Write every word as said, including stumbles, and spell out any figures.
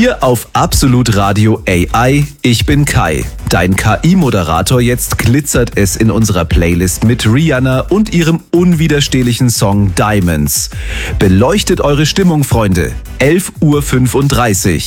Hier auf Absolut Radio A I, ich bin Kai. Dein K I-Moderator, jetzt glitzert es in unserer Playlist mit Rihanna und ihrem unwiderstehlichen Song Diamonds. Beleuchtet eure Stimmung, Freunde. elf Uhr fünfunddreißig.